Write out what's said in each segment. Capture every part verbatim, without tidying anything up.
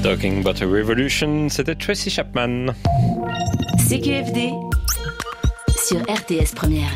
Talking About a Revolution, c'était Tracy Chapman. C Q F D sur R T S Première.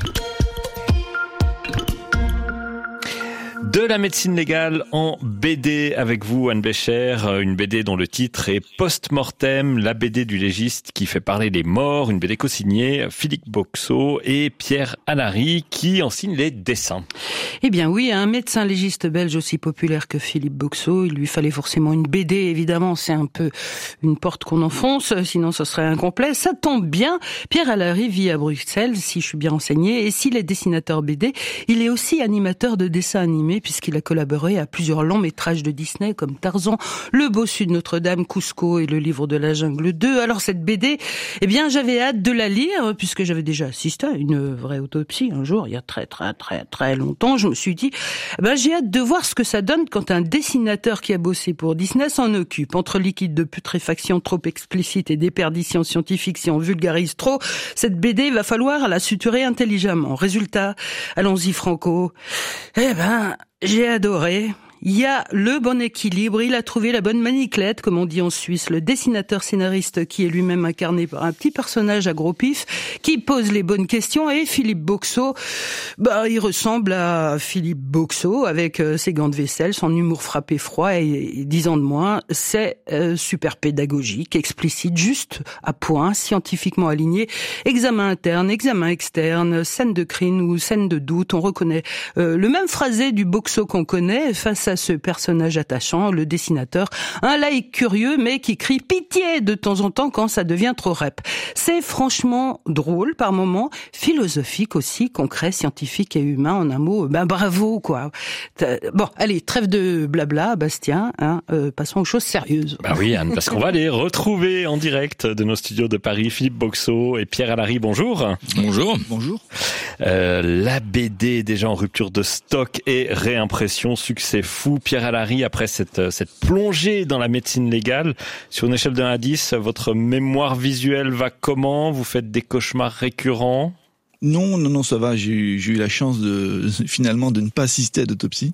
De la médecine légale en B D avec vous, Anne Bécher, une B D dont le titre est Post-Mortem, la B D du légiste qui fait parler les morts, une B D co-signée Philippe Boxeau et Pierre Alary qui en signe les dessins. Eh bien oui, un médecin légiste belge aussi populaire que Philippe Boxeau, il lui fallait forcément une B D, évidemment, c'est un peu une porte qu'on enfonce, sinon ce serait incomplet. Ça tombe bien, Pierre Alary vit à Bruxelles, si je suis bien renseignée, et s'il est dessinateur B D, il est aussi animateur de dessins animés, puisqu'il a collaboré à plusieurs longs métrages de Disney comme Tarzan, Le Bossu de Notre-Dame, Cusco et Le Livre de la Jungle deux. Alors cette B D, eh bien j'avais hâte de la lire puisque j'avais déjà assisté à une vraie autopsie un jour, il y a très très très très longtemps. Je me suis dit, eh ben j'ai hâte de voir ce que ça donne quand un dessinateur qui a bossé pour Disney s'en occupe. Entre liquide de putréfaction trop explicite et déperdition scientifique si on vulgarise trop, cette B D va falloir la suturer intelligemment. Résultat, allons-y Franco. Eh ben j'ai adoré. Il y a le bon équilibre, il a trouvé la bonne maniclette, comme on dit en Suisse, le dessinateur scénariste qui est lui-même incarné par un petit personnage à gros pif, qui pose les bonnes questions, et Philippe Boxeau, bah, il ressemble à Philippe Boxeau, avec euh, ses gants de vaisselle, son humour frappé froid et, et dix ans de moins, c'est euh, super pédagogique, explicite, juste à point, scientifiquement aligné, examen interne, examen externe, scène de crime ou scène de doute, on reconnaît euh, le même phrasé du Boxeau qu'on connaît, face à à ce personnage attachant, le dessinateur, un laïc curieux mais qui crie pitié de temps en temps quand ça devient trop rep. C'est franchement drôle par moments, philosophique aussi, concret, scientifique et humain, en un mot, ben bravo quoi. Bon, allez, trêve de blabla, Bastien, hein, euh, passons aux choses sérieuses. Bah oui Anne, parce qu'on va les retrouver en direct de nos studios de Paris, Philippe Boxeau et Pierre Alary, bonjour. Bonjour. Bonjour. Euh, la B D est déjà en rupture de stock et réimpression, succès fou. Pierre Alary, après cette, cette plongée dans la médecine légale, sur une échelle de un à dix, votre mémoire visuelle va comment? Vous faites des cauchemars récurrents? Non, non, non, ça va. J'ai eu, j'ai eu la chance de finalement de ne pas assister à d'autopsie.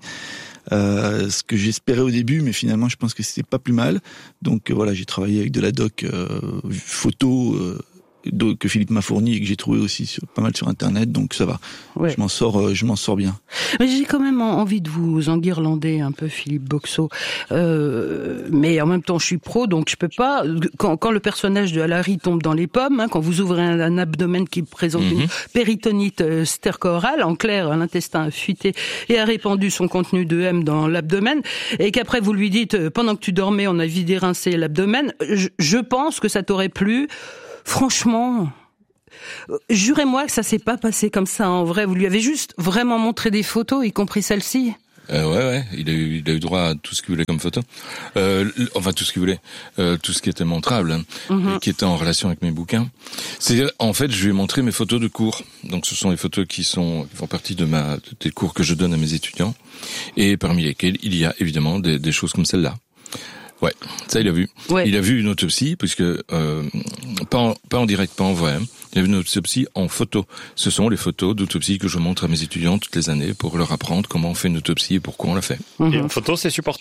Euh, ce que j'espérais au début, mais finalement je pense que c'était pas plus mal. Donc euh, voilà, j'ai travaillé avec de la doc euh, photo euh, que Philippe m'a fourni et que j'ai trouvé aussi sur, pas mal sur internet, donc ça va. Ouais. Je m'en sors, euh, je m'en sors bien. Mais j'ai quand même envie de vous enguirlander un peu, Philippe Boxeau. Euh, mais en même temps, je suis pro, donc je peux pas. Quand, quand le personnage de Alary tombe dans les pommes, hein, quand vous ouvrez un, un abdomen qui présente mm-hmm. une péritonite euh, stercorale, en clair, l'intestin a fuité et a répandu son contenu de M dans l'abdomen, et qu'après vous lui dites euh, pendant que tu dormais, on a vidé rincé l'abdomen. Je, je pense que ça t'aurait plu. Franchement, jurez-moi que ça s'est pas passé comme ça en vrai. Vous lui avez juste vraiment montré des photos, y compris celle-ci. Euh, ouais, ouais, il a eu, il a eu droit à tout ce qu'il voulait comme photo. Euh, enfin, tout ce qu'il voulait, euh, tout ce qui était montrable, hein, mm-hmm. qui était en relation avec mes bouquins. C'est-à-dire, en fait, je lui ai montré mes photos de cours. Donc, ce sont les photos qui sont, qui font partie de ma, des cours que je donne à mes étudiants, et parmi lesquels il y a évidemment des, des choses comme celle-là. Ouais, ça il a vu. Ouais. Il a vu une autopsie, puisque euh, pas en, pas en direct, pas en vrai. Hein. Il a vu une autopsie en photo. Ce sont les photos d'autopsie que je montre à mes étudiants toutes les années pour leur apprendre comment on fait une autopsie et pourquoi on la fait. Mmh. Et une photo, c'est supportable ?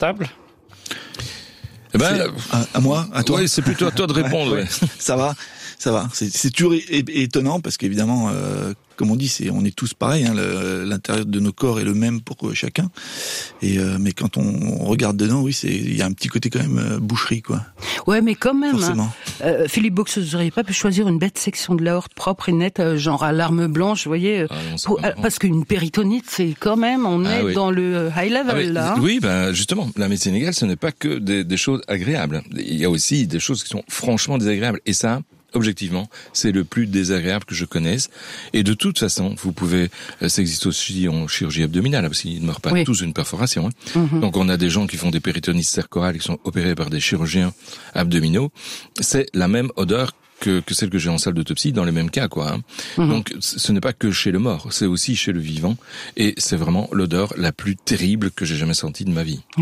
Eh ben, à, à moi, à toi. Oui, c'est plutôt à toi de répondre. ouais, ouais. Ça va, ça va. C'est, c'est toujours é- é- étonnant parce qu'évidemment, euh, comme on dit, c'est, on est tous pareils. Hein, le, l'intérieur de nos corps est le même pour chacun. Et euh, mais quand on, on regarde dedans, oui, c'est, il y a un petit côté quand même euh, boucherie, quoi. Ouais, mais quand même. Forcément. Hein, euh, Philippe Boxeau, vous n'auriez pas pu choisir une bête section de l'aorte propre et nette, euh, genre à l'arme blanche, vous voyez, ah, non, pour, euh, parce qu'une péritonite, c'est quand même, on ah, est oui. dans le high level ah, oui. là. Hein. Oui, ben justement, la médecine légale, ce n'est pas que des, des choses agréables. Il y a aussi des choses qui sont franchement désagréables. Et ça, objectivement, c'est le plus désagréable que je connaisse. Et de toute façon, vous pouvez, ça existe aussi en chirurgie abdominale, parce qu'ils ne meurent pas oui. tous d'une perforation. Hein. Mm-hmm. Donc on a des gens qui font des péritonites stercorales, qui sont opérés par des chirurgiens abdominaux. C'est la même odeur que, que celle que j'ai en salle d'autopsie, dans les mêmes cas, quoi. Hein. Mm-hmm. Donc ce n'est pas que chez le mort, c'est aussi chez le vivant. Et c'est vraiment l'odeur la plus terrible que j'ai jamais sentie de ma vie. Oui.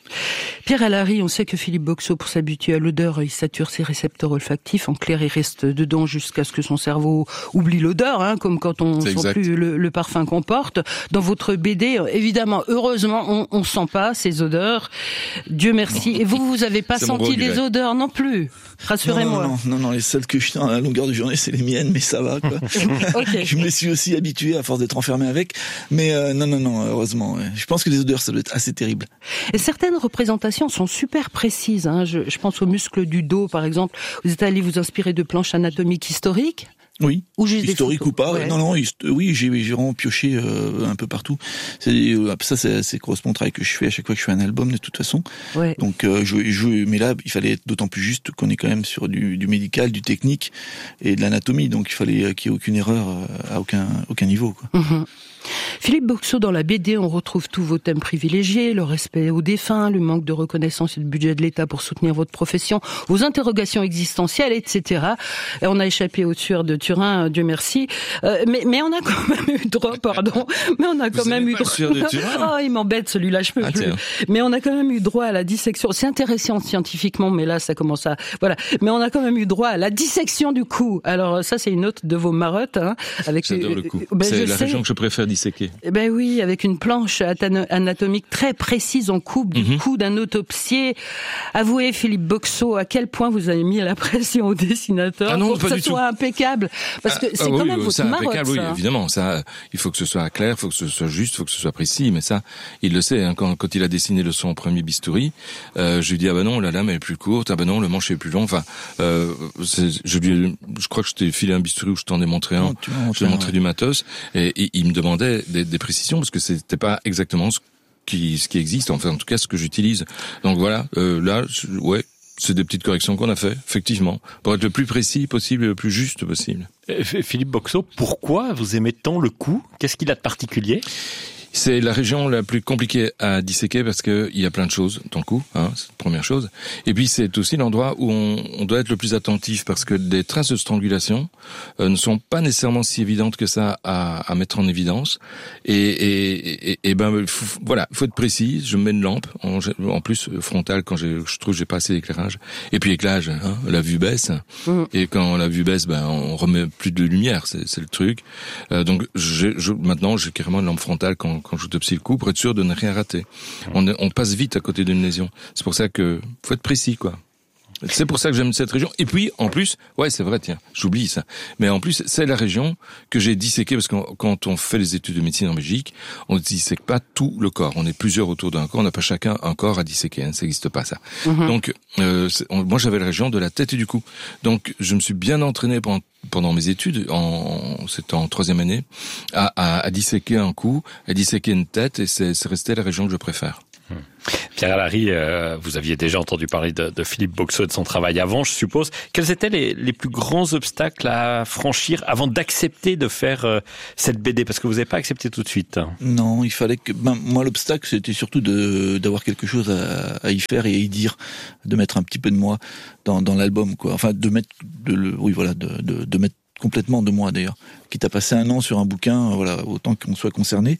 Pierre Alary, on sait que Philippe Boxeau, pour s'habituer à l'odeur, il sature ses récepteurs olfactifs. En clair, il reste dedans jusqu'à ce que son cerveau oublie l'odeur, hein, comme quand on ne sent plus le, le parfum qu'on porte. Dans votre B D, évidemment, heureusement, on, on sent pas ces odeurs. Dieu merci. Non. Et vous, vous avez pas c'est senti des odeurs non plus. Rassurez-moi. Non, non, non, non, les seules que je sens à la longueur de journée, c'est les miennes, mais ça va, quoi. Okay. Je me suis aussi habitué à force d'être enfermé avec. Mais euh, non, non, non, heureusement. Ouais. Je pense que les odeurs, ça doit être assez terrible. Et certaines représentations sont super précises. Hein. Je, je pense aux muscles du dos, par exemple. Vous êtes allé vous inspirer de planches anatomiques historiques ? Oui, ou juste historique ou pas. Ouais. Non, non, hist- oui, j'ai, j'ai vraiment pioché euh, un peu partout. C'est, euh, ça, c'est, c'est correspond au travail que je fais à chaque fois que je fais un album, de toute façon. Ouais. Donc, euh, je, je, mais là, il fallait être d'autant plus juste qu'on est quand même sur du, du médical, du technique et de l'anatomie. Donc, il fallait qu'il n'y ait aucune erreur à aucun, aucun niveau, quoi. Mm-hmm. Philippe Boxeau, dans la B D, on retrouve tous vos thèmes privilégiés, le respect aux défunts, le manque de reconnaissance et de budget de l'État pour soutenir votre profession, vos interrogations existentielles, et cetera. Et on a échappé aux tueurs de Turin, Dieu merci. Euh, mais, mais on a quand même eu droit, pardon, mais on a quand Vous même eu droit. De Turin oh, il m'embête celui-là, je peux ah, plus. Tiens. Mais on a quand même eu droit à la dissection. C'est intéressant scientifiquement, mais là, ça commence à, voilà. Mais on a quand même eu droit à la dissection du cou. Alors ça, c'est une autre de vos marottes, hein. Avec J'adore le cou. Ben, c'est la sais. région que je préfère disséquer. Eh ben oui, avec une planche anatomique très précise, on coupe du mm-hmm. cou d'un autopsié. Avouez, Philippe Boxeau, à quel point vous avez mis la pression au dessinateur ah non, pour pas que du ça soit tout. impeccable. Parce que ah, c'est ah, quand oui, même votre ça, marotte, ça. Oui, évidemment. Ça, il faut que ce soit clair, il faut que ce soit juste, il faut que ce soit précis. Mais ça, il le sait. Hein, quand, quand il a dessiné le son premier bistouri, euh, je lui dis ah ben non, la lame elle est plus courte, ah ben non, le manche est plus long. Enfin, euh, c'est, je lui, je crois que je t'ai filé un bistouri où je t'en ai montré un. Oh, je t'ai montré du matos et, et il me demandait des, des précisions parce que c'était pas exactement ce qui, ce qui existe, enfin en tout cas ce que j'utilise. Donc voilà, euh, là, ouais, c'est des petites corrections qu'on a fait, effectivement, pour être le plus précis possible et le plus juste possible. Philippe Boxeau, pourquoi vous aimez tant le cou ? Qu'est-ce qu'il a de particulier ? C'est la région la plus compliquée à disséquer parce que il y a plein de choses dans le cou, hein, c'est la première chose. Et puis c'est aussi l'endroit où on, on doit être le plus attentif parce que des traces de strangulation euh, ne sont pas nécessairement si évidentes que ça à, à mettre en évidence. Et, et, et, et ben faut, voilà, faut être précis. Je mets une lampe en, en plus frontale quand j'ai, je trouve que j'ai pas assez d'éclairage. Et puis éclairage, hein, la vue baisse. Mmh. Et quand la vue baisse, ben on remet plus de lumière, c'est, c'est le truc. Euh, donc j'ai, je, maintenant j'ai carrément une lampe frontale quand quand j'autopsie le cou pour être sûr de ne rien rater. On, on passe vite à côté d'une lésion. C'est pour ça que faut être précis, quoi. C'est pour ça que j'aime cette région. Et puis, en plus, ouais, c'est vrai, tiens, j'oublie ça. Mais en plus, c'est la région que j'ai disséquée parce que quand on fait les études de médecine en Belgique, on ne dissèque pas tout le corps. On est plusieurs autour d'un corps. On n'a pas chacun un corps à disséquer. Hein, ça n'existe pas, ça. Mm-hmm. Donc, euh, on, moi, j'avais la région de la tête et du cou. Donc, je me suis bien entraîné pendant pendant mes études, en, c'était en troisième année, à, à, à disséquer un cou, à disséquer une tête, et c'est, c'est resté la région que je préfère. Pierre Alary, euh, vous aviez déjà entendu parler de, de Philippe Boxeau et de son travail avant, je suppose. Quels étaient les, les plus grands obstacles à franchir avant d'accepter de faire euh, cette B D ? Parce que vous n'avez pas accepté tout de suite. Non, il fallait que... Ben, moi, l'obstacle, c'était surtout de, d'avoir quelque chose à, à y faire et à y dire, de mettre un petit peu de moi dans, dans l'album, quoi. Enfin, de mettre... De, le, oui, voilà, de, de, de mettre complètement de moi d'ailleurs, quitte à passer un an sur un bouquin, voilà, autant qu'on soit concerné.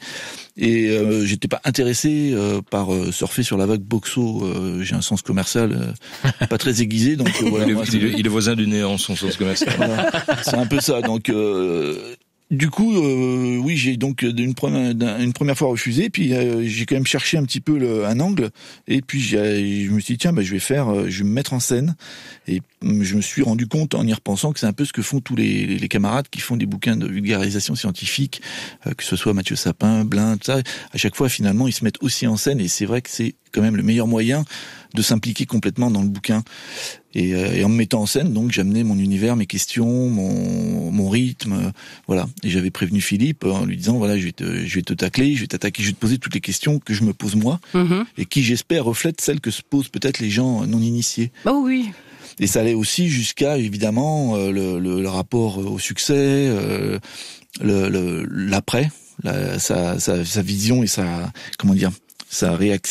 Et euh, j'étais pas intéressé euh, par euh, surfer sur la vague Boxeau. Euh, j'ai un sens commercial euh, pas très aiguisé, donc euh, voilà. il, moi, est, il, est, il est voisin du néant, son sens commercial. Voilà, c'est un peu ça. Donc euh, du coup, euh, oui, j'ai donc une première, une première fois refusé, puis euh, j'ai quand même cherché un petit peu le, un angle, et puis j'ai, je me suis dit tiens, bah, je vais faire, je vais me mettre en scène, et je me suis rendu compte en y repensant que c'est un peu ce que font tous les, les camarades qui font des bouquins de vulgarisation scientifique, euh, que ce soit Mathieu Sapin, Blin, tout ça. À chaque fois, finalement, ils se mettent aussi en scène, et c'est vrai que c'est quand même le meilleur moyen de s'impliquer complètement dans le bouquin. Et, euh, et en me mettant en scène, donc j'amenais mon univers, mes questions, mon, mon rythme, euh, voilà. Et j'avais prévenu Philippe en lui disant voilà, je vais te, je vais te tacler, je vais t'attaquer, je vais te poser toutes les questions que je me pose moi, mmh. et qui j'espère reflètent celles que se posent peut-être les gens non initiés. Oh oui. Et ça allait aussi jusqu'à évidemment euh, le, le, le rapport au succès, euh, le, le, l'après, la, sa, sa, sa vision et sa comment dire, sa réaction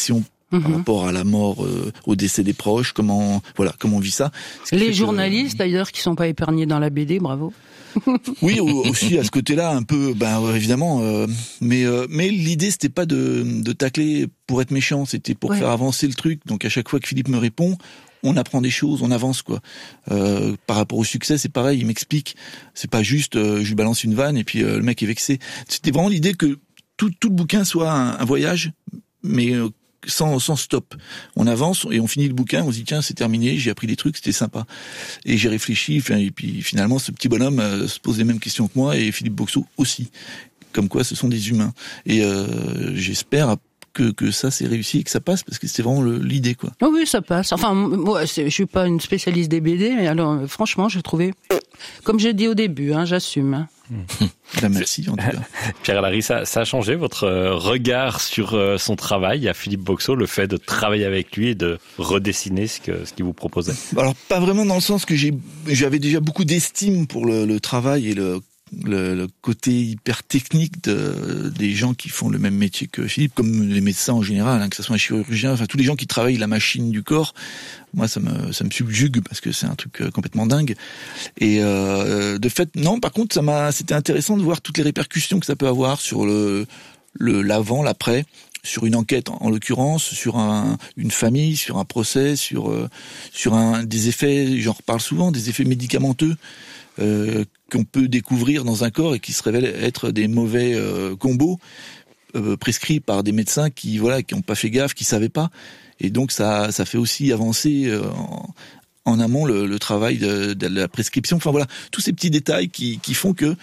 mmh. par rapport à la mort, euh, au décès des proches, comment, voilà, comment on vit ça. Les journalistes que, d'ailleurs qui sont pas épargnés dans la B D, bravo. Oui, aussi à ce côté-là, un peu, ben évidemment. Euh, mais euh, mais l'idée c'était pas de de tacler pour être méchant, c'était pour ouais. faire avancer le truc. Donc à chaque fois que Philippe me répond, on apprend des choses, on avance quoi. Euh, par rapport au succès, c'est pareil, il m'explique. C'est pas juste, euh, je lui balance une vanne et puis euh, le mec est vexé. C'était vraiment l'idée que tout tout le bouquin soit un, un voyage, mais euh, sans sans stop. On avance et on finit le bouquin, on se dit tiens c'est terminé, j'ai appris des trucs, c'était sympa. Et j'ai réfléchi, et puis finalement ce petit bonhomme euh, se pose les mêmes questions que moi et Philippe Boxeau aussi. Comme quoi ce sont des humains. Et euh, j'espère que que ça c'est réussi et que ça passe parce que c'est vraiment le, l'idée quoi. Oh oui ça passe. Enfin moi c'est, je suis pas une spécialiste des B D, mais alors franchement j'ai trouvé, comme j'ai dit au début, hein, j'assume. Hein. Ben merci en tout cas. Pierre Alary, ça, ça a changé votre regard sur son travail à Philippe Boxeau, le fait de travailler avec lui et de redessiner ce que ce qu'il vous proposait? Alors pas vraiment dans le sens que j'ai j'avais déjà beaucoup d'estime pour le, le travail et le Le, le côté hyper technique de, des gens qui font le même métier que Philippe, comme les médecins en général, hein, que ce soit un chirurgien, enfin tous les gens qui travaillent la machine du corps. Moi, ça me ça me subjugue parce que c'est un truc complètement dingue. Et euh, de fait, non. Par contre, ça m'a, c'était intéressant de voir toutes les répercussions que ça peut avoir sur le le l'avant, l'après, sur une enquête en, en l'occurrence, sur un, une famille, sur un procès, sur euh, sur un des effets. J'en reparle souvent, des effets médicamenteux. Euh, qu'on peut découvrir dans un corps et qui se révèlent être des mauvais euh, combos euh, prescrits par des médecins qui voilà qui ont pas fait gaffe, qui savaient pas, et donc ça ça fait aussi avancer euh, en, en amont le, le travail de, de la prescription. Enfin voilà, tous ces petits détails qui qui font que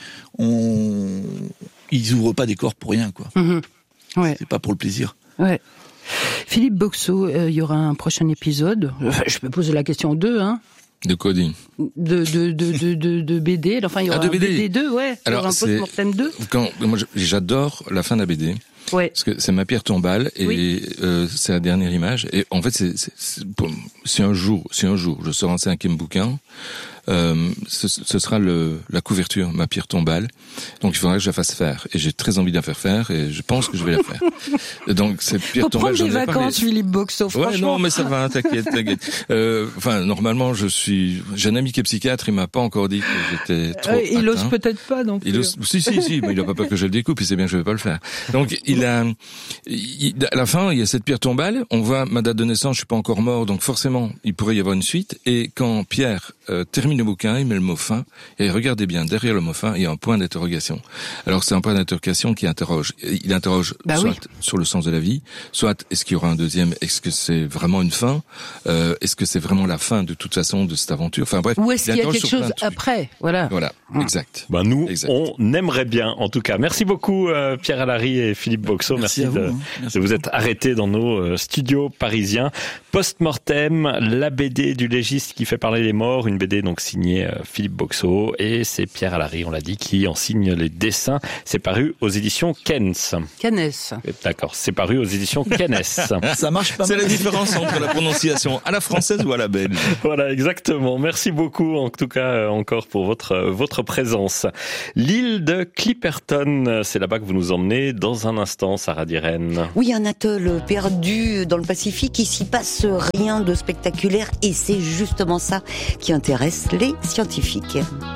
on ils ouvrent pas des corps pour rien quoi. Mmh. Ouais. C'est pas pour le plaisir. Ouais. Philippe Boxeau, il euh, y aura un prochain épisode. Enfin, je peux poser la question aux deux, hein. De coding. De, de, de, de, de, de B D. Enfin, il y aura ah, de B D. un B D deux, ouais. Alors, il y aura un post-mortem deux. Quand, moi, j'adore la fin de la B D. Ouais. Parce que c'est ma pierre tombale et oui. euh, c'est la dernière image. Et en fait, c'est, c'est, c'est, pour, si un jour, si un jour, je sors un cinquième bouquin, euh, ce, ce sera le, la couverture, ma pierre tombale. Donc il faudra que je la fasse faire. Et j'ai très envie de la faire faire et je pense que je vais la faire. Et donc cette pierre Faut tombale, j'en ai pas. Faut prendre des vacances, Philippe Boxeau, franchement. Ouais, non, mais ça va, t'inquiète, t'inquiète. Euh, enfin, normalement, je suis, j'ai un ami qui est psychiatre, il m'a pas encore dit que j'étais trop euh, Il ose peut-être pas, donc. Il ose, si, si, si, mais il a pas peur que je le découpe, il sait bien que je vais pas le faire. Donc il a, il, à la fin, il y a cette pierre tombale, on voit ma date de naissance, je suis pas encore mort, donc forcément, il pourrait y avoir une suite. Et quand Pierre euh, termine le bouquin, il met le mot fin, et regardez bien, derrière le mot fin, il y a un point d'interrogation. Alors c'est un point d'interrogation qui interroge. Il interroge bah soit oui. sur le sens de la vie, soit est-ce qu'il y aura un deuxième, est-ce que c'est vraiment une fin, euh, est-ce que c'est vraiment la fin de toute façon de cette aventure. Enfin bref. Ou est-ce qu'il y a quelque chose après, voilà. Voilà, hum. exact. Ben nous, exact. on aimerait bien, en tout cas. Merci beaucoup euh, Pierre Alary et Philippe Boxeau. Merci, Merci, de, vous, hein. Merci de vous être arrêtés dans nos euh, studios parisiens. Post-mortem, la B D du légiste qui fait parler les morts, une B D donc signée euh, Philippe Boxeau, et c'est Pierre Alary, on l'a dit, qui en signe les dessins. C'est paru aux éditions Kennes. Kennes. D'accord, c'est paru aux éditions Kennes. Ça marche pas. C'est mal. La différence entre la prononciation à la française ou à la belge. Voilà, exactement. Merci beaucoup, en tout cas, encore pour votre votre présence. L'île de Clipperton, c'est là-bas que vous nous emmenez dans un instant, Sarah Dirène. Oui, un atoll perdu dans le Pacifique, il s'y passe rien de spectaculaire et c'est justement ça qui intéresse les scientifiques.